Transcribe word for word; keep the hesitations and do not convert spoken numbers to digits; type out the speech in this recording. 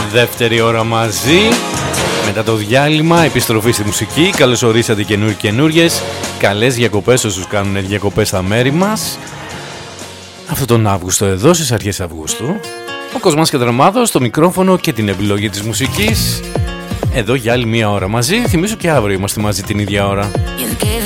Δεύτερη ώρα μαζί. Μετά το διάλειμμα, επιστροφή στη μουσική. Καλώς ορίσατε καινούριοι καινούριες. Καλές διακοπές όσους κάνουν διακοπές στα μέρη μας. Αυτό τον Αύγουστο εδώ, στις αρχές Αυγούστου. Ο Κοσμάς Κατραμάδος, το μικρόφωνο και την επιλογή της μουσικής. Εδώ για άλλη μία ώρα μαζί. Θυμίζω και αύριο είμαστε μαζί την ίδια ώρα.